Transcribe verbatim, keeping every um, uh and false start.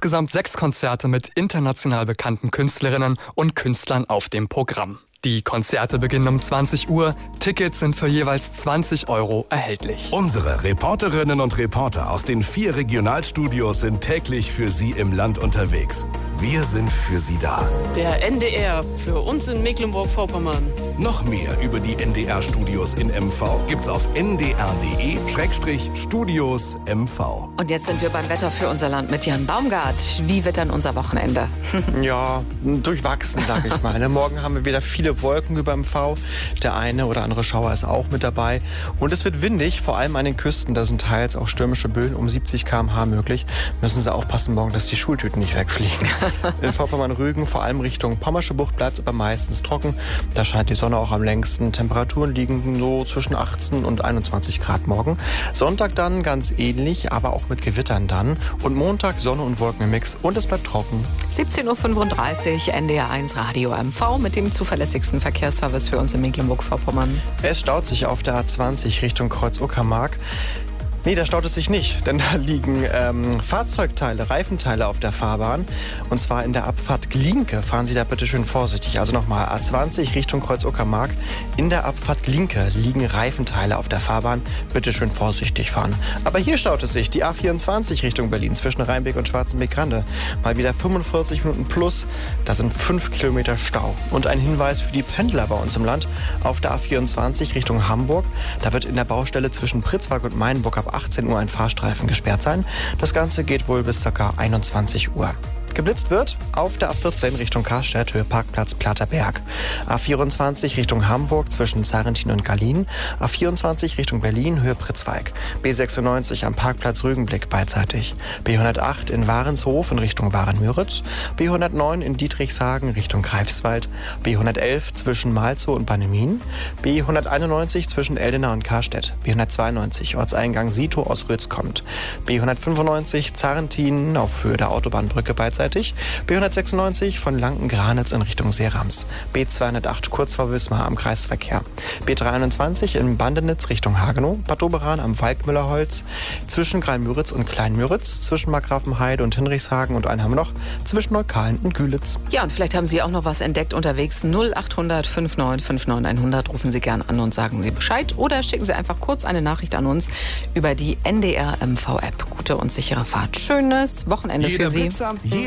insgesamt sechs Konzerte mit international bekannten Künstlerinnen und Künstlern auf dem Programm. Die Konzerte beginnen um zwanzig Uhr. Tickets sind für jeweils zwanzig Euro erhältlich. Unsere Reporterinnen und Reporter aus den vier Regionalstudios sind täglich für Sie im Land unterwegs. Wir sind für Sie da. Der N D R für uns in Mecklenburg-Vorpommern. Noch mehr über die N D R-Studios in M V gibt's auf n d r punkt d e Schrägstrich Studios M V. Und jetzt sind wir beim Wetter für unser Land mit Jan Baumgart. Wie wird dann unser Wochenende? Ja, durchwachsen, sag ich mal. Morgen haben wir wieder viele Wolken über M V. Der eine oder andere Schauer ist auch mit dabei. Und es wird windig, vor allem an den Küsten. Da sind teils auch stürmische Böen um siebzig Kilometer pro Stunde möglich. Müssen Sie aufpassen morgen, dass die Schultüten nicht wegfliegen. In Vorpommern-Rügen, vor allem Richtung Pommersche Bucht, bleibt aber meistens trocken. Da scheint die Sonne auch am längsten. Temperaturen liegen so zwischen achtzehn und einundzwanzig Grad morgen. Sonntag dann ganz ähnlich, aber auch mit Gewittern dann. Und Montag Sonne und Wolken im Mix und es bleibt trocken. siebzehn Uhr fünfunddreißig, N D R eins Radio M V mit dem zuverlässigsten Verkehrsservice für uns in Mecklenburg-Vorpommern. Es staut sich auf der A zwanzig Richtung Kreuz-Uckermark. Nee, da staut es sich nicht, denn da liegen ähm, Fahrzeugteile, Reifenteile auf der Fahrbahn. Und zwar in der Abfahrt Glienke. Fahren Sie da bitte schön vorsichtig. Also nochmal, A zwanzig Richtung Kreuz-Uckermark. In der Abfahrt Glienke liegen Reifenteile auf der Fahrbahn. Bitte schön vorsichtig fahren. Aber hier staut es sich, die A vierundzwanzig Richtung Berlin zwischen Rheinbeck und Schwarzenbeck-Grande. Mal wieder fünfundvierzig Minuten plus. Da sind fünf Kilometer Stau. Und ein Hinweis für die Pendler bei uns im Land. Auf der A vierundzwanzig Richtung Hamburg. Da wird in der Baustelle zwischen Pritzwalk und Mainburg ab achtzehn Uhr ein Fahrstreifen gesperrt sein. Das Ganze geht wohl bis ca. einundzwanzig Uhr. Geblitzt wird auf der A vierzehn Richtung Karstedt, Höhe Parkplatz Platterberg. A vierundzwanzig Richtung Hamburg zwischen Zarrentin und Gallien. A vierundzwanzig Richtung Berlin, Höhe Pritzwalk. B sechsundneunzig am Parkplatz Rügenblick beidseitig. B hundertacht in Warenshof in Richtung Waren-Müritz. B hundertneun in Dietrichshagen Richtung Greifswald. B hundertelf zwischen Malzow und Bannemin. B hunderteinundneunzig zwischen Eldena und Karstedt. B hundertzweiundneunzig Ortseingang Sito aus Rötz kommt. B hundertfünfundneunzig Zarrentin auf Höhe der Autobahnbrücke beidseitig. B hundertsechsundneunzig von Lanken-Granitz in Richtung Seerams. B zweihundertacht kurz vor Wismar am Kreisverkehr. B dreihunderteinundzwanzig in Bandenitz Richtung Hagenow. Bad Doberan am Falkmüllerholz. Zwischen Greilmüritz und Kleinmüritz. Zwischen Markgrafenheide und Hinrichshagen. Und einen haben wir noch zwischen Neukalen und Gülitz. Ja, und vielleicht haben Sie auch noch was entdeckt unterwegs. null achthundert neunundfünfzig neunundfünfzig hundert rufen Sie gern an und sagen Sie Bescheid. Oder schicken Sie einfach kurz eine Nachricht an uns über die N D R M V App. Gute und sichere Fahrt. Schönes Wochenende Jeder für Sie. Blitzer, jeder